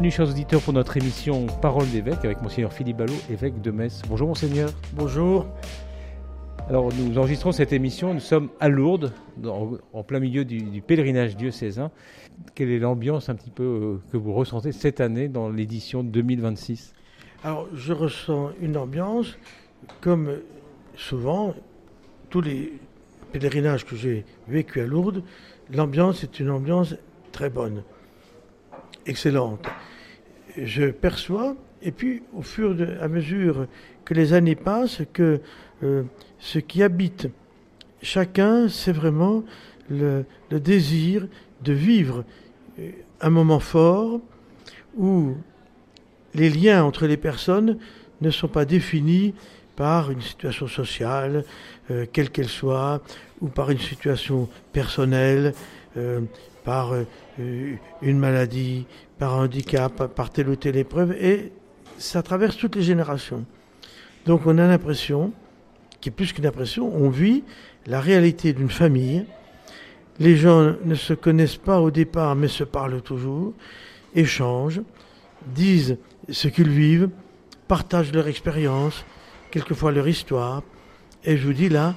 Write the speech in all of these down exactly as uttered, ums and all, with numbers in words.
Bienvenue chers auditeurs pour notre émission Parole d'évêque avec Monseigneur Philippe Ballot, évêque de Metz. Bonjour Monseigneur. Bonjour. Alors nous enregistrons cette émission, nous sommes à Lourdes, en, en plein milieu du, du pèlerinage diocésain. Quelle est l'ambiance un petit peu euh, que vous ressentez cette année dans l'édition deux mille vingt-six ? Alors je ressens une ambiance comme souvent tous les pèlerinages que j'ai vécu à Lourdes, l'ambiance est une ambiance très bonne, excellente. Je perçois, et puis au fur et à mesure que les années passent, que euh, ce qui habite chacun, c'est vraiment le, le désir de vivre un moment fort où les liens entre les personnes ne sont pas définis par une situation sociale, euh, quelle qu'elle soit, ou par une situation personnelle, euh, par euh, une maladie, par un handicap, par telle ou telle épreuve, et ça traverse toutes les générations. Donc on a l'impression, qui est plus qu'une impression, on vit la réalité d'une famille. Les gens ne se connaissent pas au départ, mais se parlent toujours, échangent, disent ce qu'ils vivent, partagent leur expérience, quelquefois leur histoire, et je vous dis là,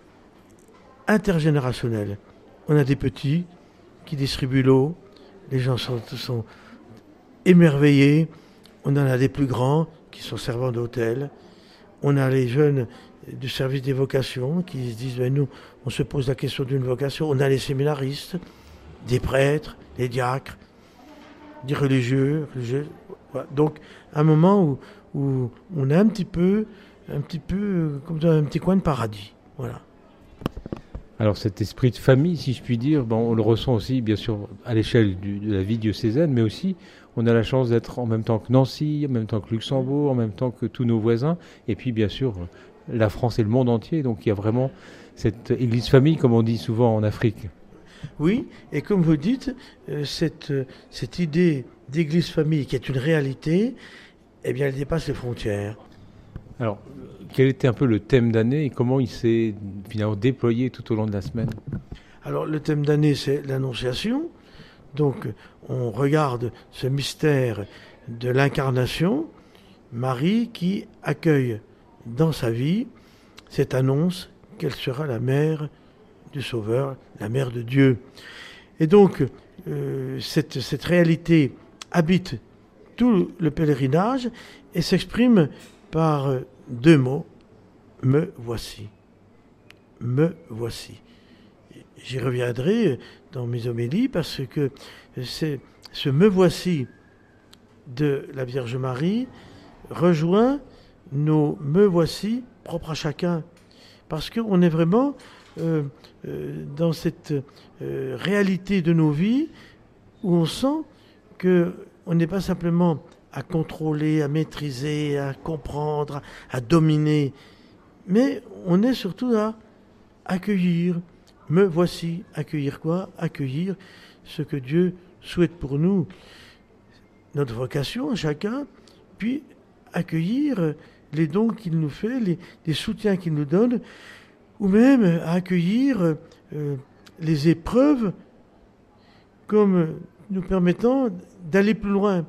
intergénérationnel. On a des petits qui distribuent l'eau, les gens sont, sont émerveillés, on en a des plus grands qui sont servants d'hôtel, on a les jeunes du service des vocations qui se disent ben nous on se pose la question d'une vocation, on a les séminaristes, des prêtres, des diacres, des religieux, religieux. Voilà. Donc un moment où, où on est un petit peu, un petit peu comme dans un petit coin de paradis. Voilà. Alors cet esprit de famille, si je puis dire, bon, on le ressent aussi bien sûr à l'échelle du, de la vie diocésaine, mais aussi on a la chance d'être en même temps que Nancy, en même temps que Luxembourg, en même temps que tous nos voisins, et puis bien sûr la France et le monde entier. Donc il y a vraiment cette église famille, comme on dit souvent en Afrique. Oui, et comme vous dites, euh, cette, euh, cette idée d'église famille qui est une réalité, eh bien elle dépasse les frontières. Alors, quel était un peu le thème d'année et comment il s'est finalement déployé tout au long de la semaine ? Alors le thème d'année, c'est l'Annonciation. Donc on regarde ce mystère de l'incarnation, Marie qui accueille dans sa vie cette annonce qu'elle sera la mère du Sauveur, la mère de Dieu. Et donc euh, cette, cette réalité habite tout le pèlerinage et s'exprime par deux mots, me voici. Me voici. J'y reviendrai dans mes homélies parce que c'est ce me voici de la Vierge Marie rejoint nos me voici propres à chacun. Parce qu'on est vraiment euh, euh, dans cette euh, réalité de nos vies où on sent qu'on n'est pas simplement à contrôler, à maîtriser, à comprendre, à, à dominer, mais on est surtout à accueillir. Me voici, accueillir quoi ? Accueillir ce que Dieu souhaite pour nous, notre vocation, chacun, puis accueillir les dons qu'il nous fait, les, les soutiens qu'il nous donne, ou même à accueillir euh, les épreuves comme nous permettant d'aller plus loin.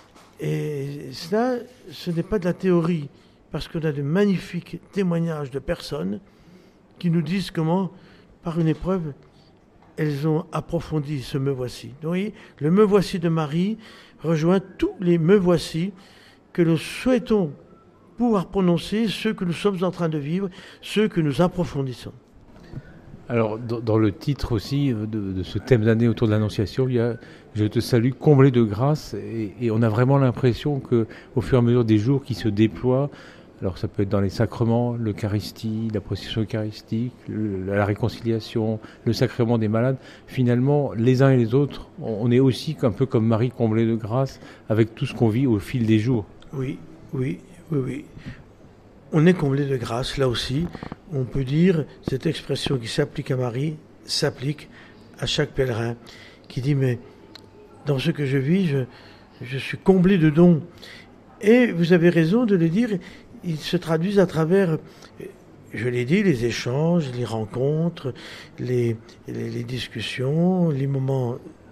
Et cela, ce n'est pas de la théorie, parce qu'on a de magnifiques témoignages de personnes qui nous disent comment, par une épreuve, elles ont approfondi ce me voici. Donc, vous voyez, le me voici de Marie rejoint tous les me voici que nous souhaitons pouvoir prononcer, ceux que nous sommes en train de vivre, ceux que nous approfondissons. Alors, dans, dans le titre aussi de, de ce thème d'année autour de l'Annonciation, il y a « Je te salue, comblé de grâce » et, et on a vraiment l'impression qu'au fur et à mesure des jours qui se déploient, alors ça peut être dans les sacrements, l'Eucharistie, la procession eucharistique, le, la réconciliation, le sacrement des malades, finalement, les uns et les autres, on, on est aussi un peu comme Marie comblée de grâce avec tout ce qu'on vit au fil des jours. Oui, oui, oui, oui. On est comblé de grâce, là aussi. On peut dire, cette expression qui s'applique à Marie, s'applique à chaque pèlerin, qui dit, mais dans ce que je vis, je, je suis comblé de dons. Et vous avez raison de le dire, ils se traduisent à travers, je l'ai dit, les échanges, les rencontres, les, les, les discussions, les moments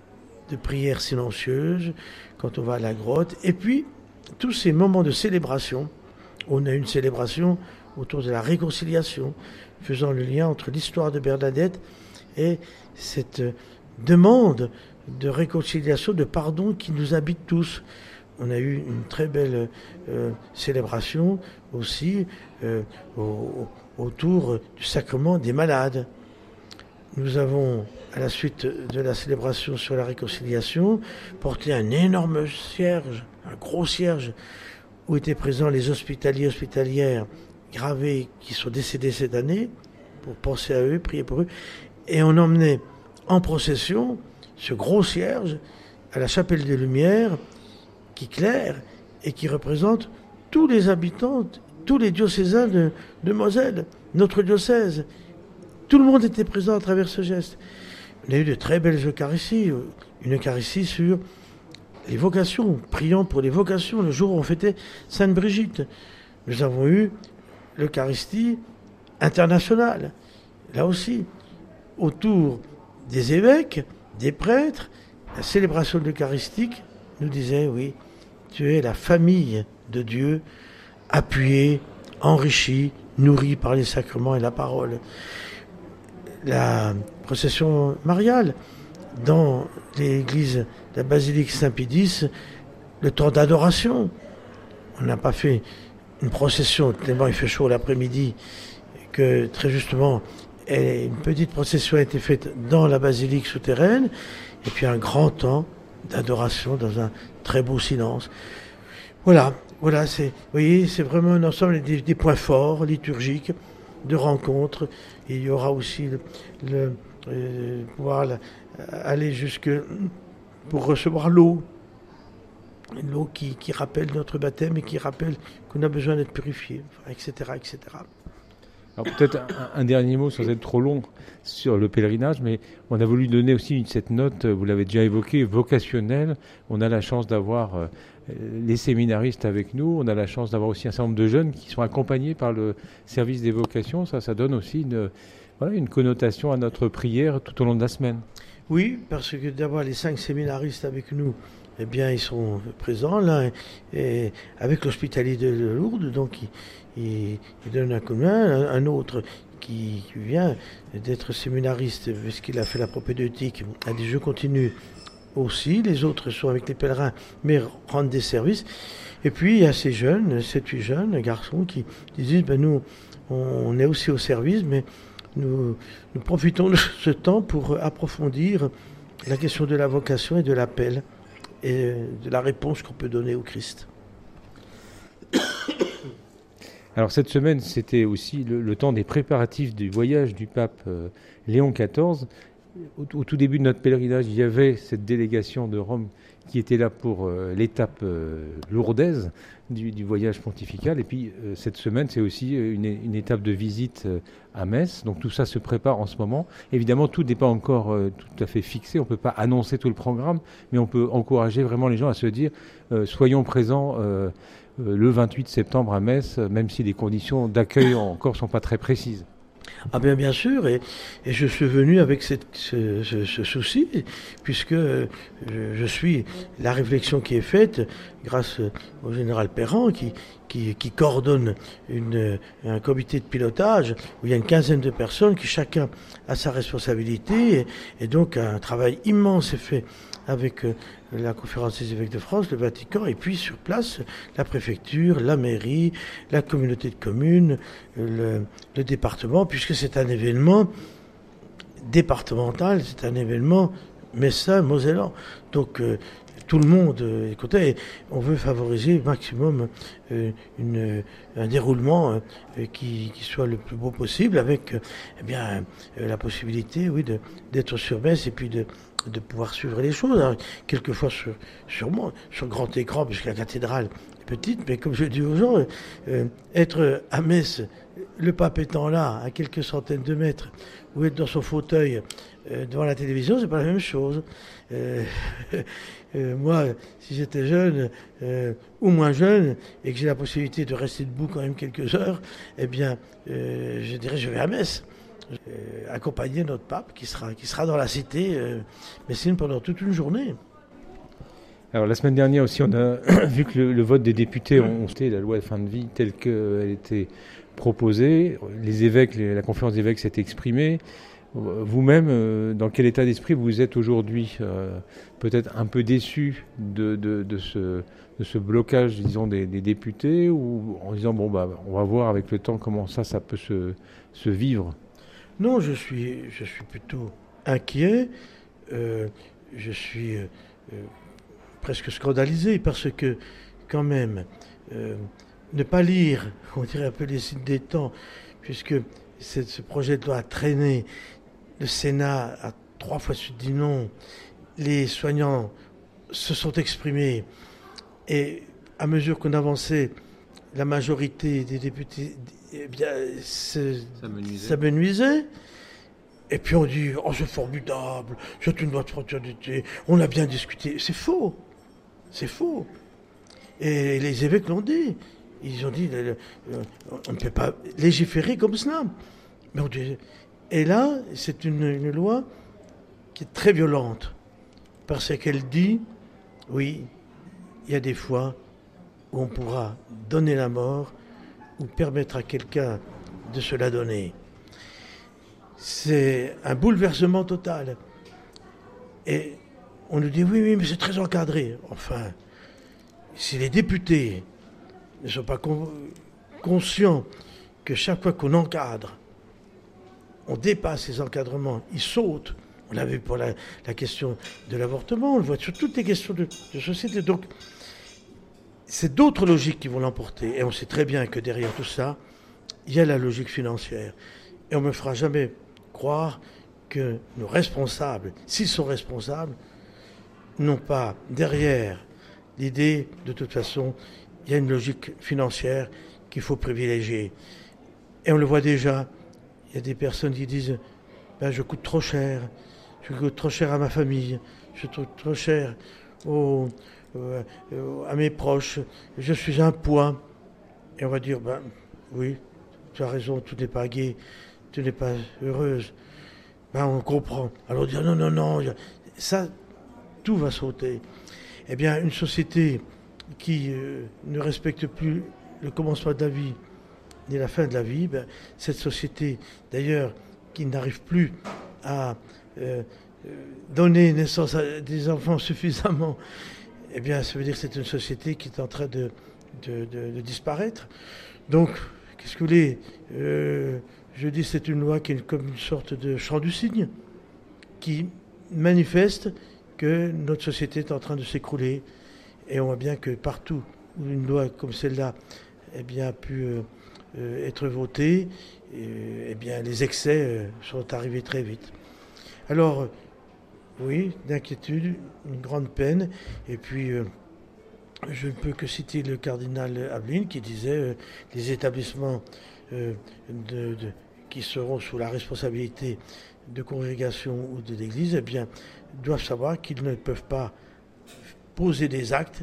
de prière silencieuse, quand on va à la grotte, et puis tous ces moments de célébration. On a une célébration autour de la réconciliation, faisant le lien entre l'histoire de Bernadette et cette demande de réconciliation, de pardon qui nous habite tous. On a eu une très belle euh, célébration aussi euh, au, autour du sacrement des malades. Nous avons, à la suite de la célébration sur la réconciliation, porté un énorme cierge, un gros cierge, où étaient présents les hospitaliers, hospitalières gravés qui sont décédés cette année, pour penser à eux, prier pour eux. Et on emmenait en procession ce gros cierge à la chapelle des Lumières, qui claire et qui représente tous les habitants, tous les diocésains de, de Moselle, notre diocèse. Tout le monde était présent à travers ce geste. On a eu de très belles Eucharisties, une Eucharistie sur les vocations, priant pour les vocations, le jour où on fêtait Sainte Brigitte. Nous avons eu l'Eucharistie internationale, là aussi, autour des évêques, des prêtres. La célébration de l'Eucharistique nous disait, oui, tu es la famille de Dieu, appuyée, enrichie, nourrie par les sacrements et la parole. La procession mariale, dans l'église de la basilique Saint-Pédis, le temps d'adoration. On n'a pas fait une procession, tellement il fait chaud l'après-midi, que très justement, une petite procession a été faite dans la basilique souterraine, et puis un grand temps d'adoration dans un très beau silence. Voilà, voilà, c'est, vous voyez, c'est vraiment un ensemble des, des points forts liturgiques de rencontres. Et il y aura aussi le, le euh, pouvoir la, aller jusque pour recevoir l'eau, l'eau qui, qui rappelle notre baptême et qui rappelle qu'on a besoin d'être purifié, et cetera, et cetera. Alors peut-être un, un dernier mot sans être trop long sur le pèlerinage, mais on a voulu donner aussi cette note, vous l'avez déjà évoqué, vocationnelle. On a la chance d'avoir euh, les séminaristes avec nous, on a la chance d'avoir aussi un certain nombre de jeunes qui sont accompagnés par le service des vocations. Ça, ça donne aussi une, voilà, une connotation à notre prière tout au long de la semaine. Oui, parce que d'avoir les cinq séminaristes avec nous, eh bien, ils sont présents là, et avec l'hospitalier de Lourdes, donc ils, ils, ils donnent un coup de main, un, un autre qui, qui vient d'être séminariste, puisqu'il a fait la propédeutique, à des jeux continus aussi, les autres sont avec les pèlerins, mais rendent des services. Et puis, il y a ces jeunes, sept huit jeunes garçons qui disent, ben nous, on, on est aussi au service, mais nous, nous profitons de ce temps pour approfondir la question de la vocation et de l'appel, et de la réponse qu'on peut donner au Christ. Alors cette semaine, c'était aussi le, le temps des préparatifs du voyage du pape euh, Léon quatorze. Au, au tout début de notre pèlerinage, il y avait cette délégation de Rome qui était là pour euh, l'étape euh, lourdaise du, du voyage pontifical. Et puis euh, cette semaine, c'est aussi une, une étape de visite euh, à Metz. Donc tout ça se prépare en ce moment. Évidemment, tout n'est pas encore euh, tout à fait fixé. On ne peut pas annoncer tout le programme, mais on peut encourager vraiment les gens à se dire euh, soyons présents euh, euh, le vingt-huit septembre à Metz, même si les conditions d'accueil encore ne sont pas très précises. Ah bien bien sûr, et, et je suis venu avec cette, ce, ce, ce souci, puisque je, je suis la réflexion qui est faite grâce au général Perran, qui, qui, qui coordonne une, un comité de pilotage où il y a une quinzaine de personnes qui chacun a sa responsabilité, et, et donc un travail immense est fait avec la conférence des évêques de France, le Vatican, et puis sur place, la préfecture, la mairie, la communauté de communes, le, le département, puisque c'est un événement départemental, c'est un événement messin, mosellan. Donc euh, tout le monde euh, écoutez, on veut favoriser au maximum euh, une, un déroulement euh, qui, qui soit le plus beau possible, avec euh, eh bien euh, la possibilité, oui, de, d'être sur Metz et puis de de pouvoir suivre les choses, hein. Quelquefois sur, sur, moi, sur grand écran, puisque la cathédrale est petite, mais comme je dis aux gens, euh, être à Metz, le pape étant là, à quelques centaines de mètres, ou être dans son fauteuil euh, devant la télévision, c'est pas la même chose. Euh, euh, moi, si j'étais jeune, euh, ou moins jeune, et que j'ai la possibilité de rester debout quand même quelques heures, eh bien, euh, je dirais je vais à Metz. Euh, accompagner notre pape qui sera, qui sera dans la cité euh, messine pendant toute une journée. Alors la semaine dernière aussi, on a vu que le, le vote des députés ont voté la loi de fin de vie telle qu'elle était proposée. Les évêques, les, la conférence des évêques s'est exprimée. Vous-même, euh, dans quel état d'esprit vous êtes aujourd'hui euh, peut-être un peu déçu de, de, de, ce, de ce blocage, disons, des, des députés, ou en disant, bon, bah, on va voir avec le temps comment ça, ça peut se, se vivre? Non, je suis, je suis plutôt inquiet. Euh, je suis euh, presque scandalisé parce que, quand même, euh, ne pas lire, on dirait un peu les signes des temps, puisque cette, ce projet de loi a traîné. Le Sénat a trois fois suite dit non. Les soignants se sont exprimés. Et à mesure qu'on avançait, la majorité des députés eh bien, s'amenuisait. Et puis on dit, oh c'est formidable, c'est une loi de fraternité, on a bien discuté. C'est faux. C'est faux. Et les évêques l'ont dit. Ils ont dit, on ne peut pas légiférer comme cela. Mais on dit, et là, c'est une, une loi qui est très violente, parce qu'elle dit, oui, il y a des fois où on pourra donner la mort ou permettre à quelqu'un de se la donner. C'est un bouleversement total. Et on nous dit, oui, oui, mais c'est très encadré. Enfin, si les députés ne sont pas con- conscients que chaque fois qu'on encadre, on dépasse ces encadrements, ils sautent. On l'a vu pour la, la question de l'avortement, on le voit sur toutes les questions de, de société. Donc, c'est d'autres logiques qui vont l'emporter. Et on sait très bien que derrière tout ça, il y a la logique financière. Et on ne me fera jamais croire que nos responsables, s'ils sont responsables, n'ont pas derrière l'idée, de toute façon, il y a une logique financière qu'il faut privilégier. Et on le voit déjà. Il y a des personnes qui disent ben, « je coûte trop cher, je coûte trop cher à ma famille, je coûte trop cher au, euh, à mes proches, je suis un poids. » Et on va dire ben, « oui, tu as raison, tu n'es pas gai, tu n'es pas heureuse. » Ben, on comprend. Alors on dit « non, non, non, ça, tout va sauter. » Eh bien, une société qui euh, ne respecte plus le commencement de la vie, ni la fin de la vie, ben, cette société, d'ailleurs, qui n'arrive plus à euh, donner naissance à des enfants suffisamment, eh bien, ça veut dire que c'est une société qui est en train de, de, de, de disparaître. Donc, qu'est-ce que vous voulez euh, je dis c'est une loi qui est comme une sorte de chant du cygne, qui manifeste que notre société est en train de s'écrouler. Et on voit bien que partout où une loi comme celle-là eh bien, a pu... Euh, Euh, être voté, et, eh bien, les excès euh, sont arrivés très vite. Alors, euh, oui, d'inquiétude, une grande peine, et puis euh, je ne peux que citer le cardinal Aveline qui disait euh, les établissements euh, de, de, qui seront sous la responsabilité de congrégation ou de l'église, eh bien, doivent savoir qu'ils ne peuvent pas poser des actes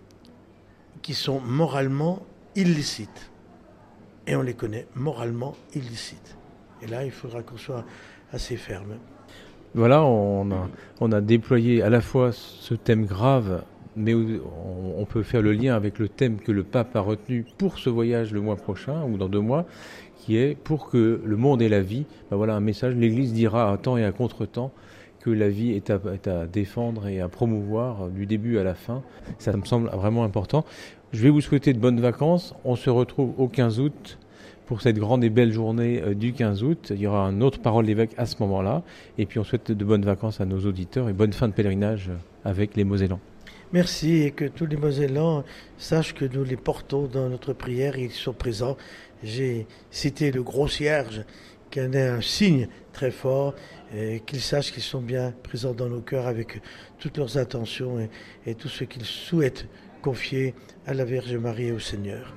qui sont moralement illicites. Et on les connaît moralement illicites. Et là, il faudra qu'on soit assez ferme. Voilà, on a, on a déployé à la fois ce thème grave, mais on, on peut faire le lien avec le thème que le pape a retenu pour ce voyage le mois prochain, ou dans deux mois, qui est pour que le monde ait la vie. Ben voilà un message, l'Église dira à temps et à contre-temps que la vie est à, est à défendre et à promouvoir du début à la fin. Ça me semble vraiment important. Je vais vous souhaiter de bonnes vacances. On se retrouve au quinze août pour cette grande et belle journée du quinze août. Il y aura une autre parole d'évêque à ce moment-là. Et puis on souhaite de bonnes vacances à nos auditeurs et bonne fin de pèlerinage avec les Mosellans. Merci, et que tous les Mosellans sachent que nous les portons dans notre prière et ils sont présents. J'ai cité le gros cierge, qui en est un signe très fort, et qu'ils sachent qu'ils sont bien présents dans nos cœurs avec toutes leurs intentions et, et tout ce qu'ils souhaitent confier à la Vierge Marie et au Seigneur.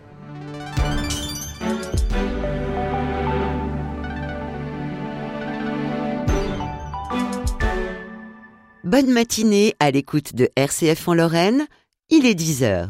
Bonne matinée à l'écoute de R C F en Lorraine, il est dix heures.